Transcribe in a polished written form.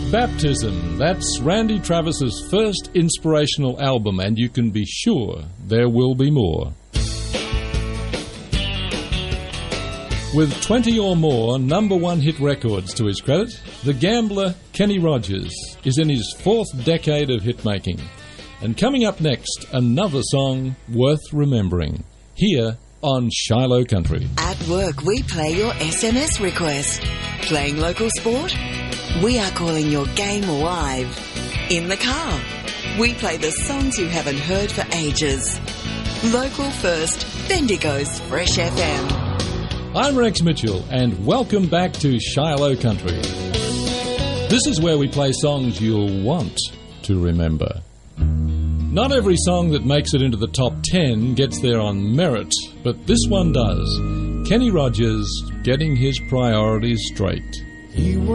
Baptism, that's Randy Travis's first inspirational album, and you can be sure there will be more. With 20 or more #1 hit records to his credit, the gambler Kenny Rogers is in his 4th decade of hitmaking. And coming up next, another song worth remembering, here on Shiloh Country. At work, we play your SMS request. Playing local sport? We are calling your game live. In the car, we play the songs you haven't heard for ages. Local first, Bendigo's Fresh FM. I'm Rex Mitchell, and welcome back to Shiloh Country. This is where we play songs you'll want to remember. Not every song that makes it into the top 10 gets there on merit, but this one does. Kenny Rogers getting his priorities straight. He